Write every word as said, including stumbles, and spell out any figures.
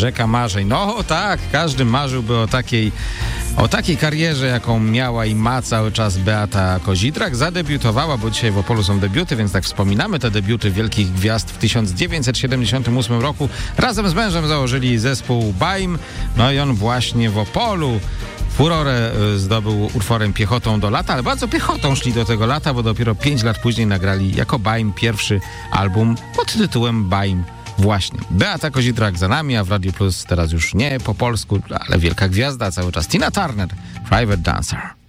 Rzeka marzeń. No tak, każdy marzyłby o takiej, o takiej karierze, jaką miała i ma cały czas Beata Kozidrak. Zadebiutowała, bo dzisiaj w Opolu są debiuty, więc tak wspominamy te debiuty wielkich gwiazd w tysiąc dziewięćset siedemdziesiątym ósmym roku. Razem z mężem założyli zespół Baim, no i on właśnie w Opolu furorę zdobył utworem Piechotą do lata, ale bardzo piechotą szli do tego lata, bo dopiero pięć lat później nagrali jako Baim pierwszy album pod tytułem Baim właśnie. Beata Kozidrak za nami, a w Radio Plus teraz już nie po polsku, ale wielka gwiazda cały czas. Tina Turner, Private Dancer.